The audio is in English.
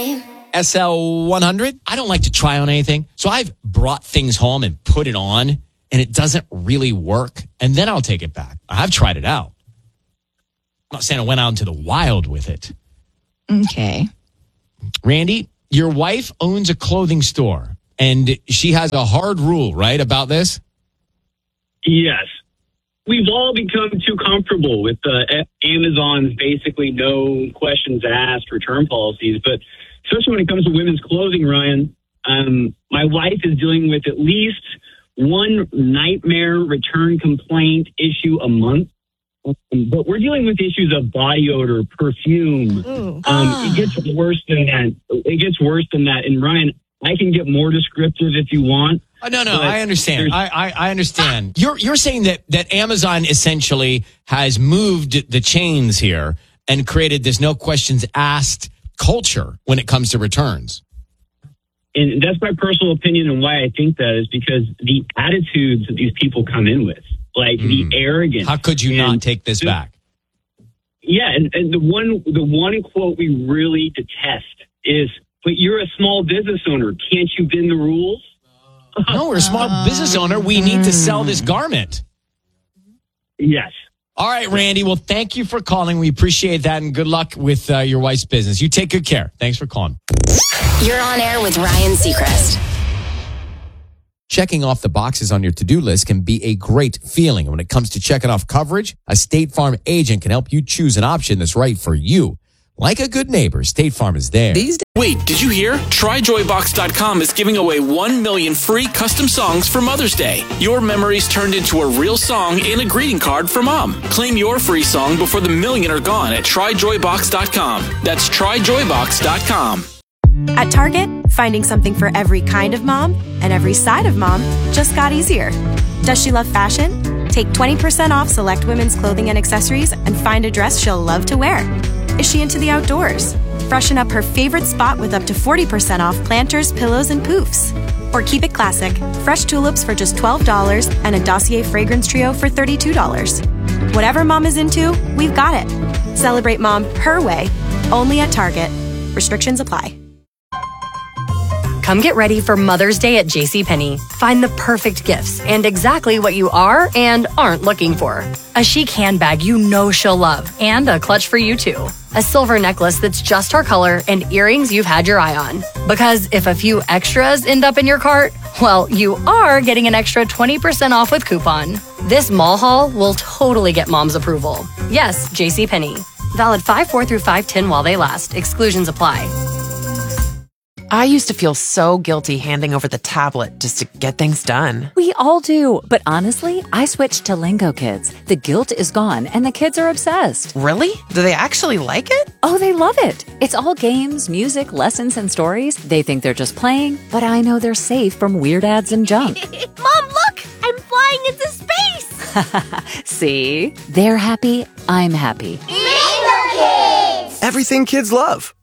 time. SL100. I don't like to try on anything. So I've brought things home and put it on, and it doesn't really work. And then I'll take it back. I've tried it out. I'm not saying I went out into the wild with it. Okay. Randy, your wife owns a clothing store, and she has a hard rule, right, about this? Yes. We've all become too comfortable with Amazon's basically no questions asked return policies, but especially when it comes to women's clothing, Ryan, my wife is dealing with at least one nightmare return complaint issue a month. But we're dealing with issues of body odor, perfume. It gets worse than that. It gets worse than that. And Ryan, I can get more descriptive if you want. Oh, no, I understand. I understand. You're saying that Amazon essentially has moved the chains here and created this no questions asked culture when it comes to returns. And that's my personal opinion, and why I think that is because the attitudes that these people come in with, like the arrogance. How could you not take this back? Yeah, and the one quote we really detest is, "But you're a small business owner. Can't you bend the rules?" No, we're a small business owner. We need to sell this garment. Yes. All right, Randy. Well, thank you for calling. We appreciate that, and good luck with your wife's business. You take good care. Thanks for calling. You're on air with Ryan Seacrest. Checking off the boxes on your to-do list can be a great feeling. When it comes to checking off coverage, a State Farm agent can help you choose an option that's right for you. Like a good neighbor, State Farm is there. Wait, did you hear? TryJoyBox.com is giving away 1 million free custom songs for Mother's Day. Your memories turned into a real song and a greeting card for Mom. Claim your free song before the million are gone at TryJoyBox.com. That's TryJoyBox.com. At Target, finding something for every kind of mom and every side of mom just got easier. Does she love fashion? Take 20% off select women's clothing and accessories and find a dress she'll love to wear. Is she into the outdoors? Freshen up her favorite spot with up to 40% off planters, pillows, and poofs. Or keep it classic. Fresh tulips for just $12 and a Dossier fragrance trio for $32. Whatever mom is into, we've got it. Celebrate mom her way, only at Target. Restrictions apply. Come get ready for Mother's Day at JCPenney. Find the perfect gifts and exactly what you are and aren't looking for. A chic handbag you know she'll love and a clutch for you too. A silver necklace that's just her color and earrings you've had your eye on. Because if a few extras end up in your cart, well, you are getting an extra 20% off with coupon. This mall haul will totally get mom's approval. Yes, JCPenney. Valid 5/4 through 5/10 while they last. Exclusions apply. I used to feel so guilty handing over the tablet just to get things done. We all do, but honestly, I switched to Lingo Kids. The guilt is gone and the kids are obsessed. Really? Do they actually like it? Oh, they love it. It's all games, music, lessons, and stories. They think they're just playing, but I know they're safe from weird ads and junk. Mom, look! I'm flying into space! See? They're happy, I'm happy. Lingo Kids! Everything kids love.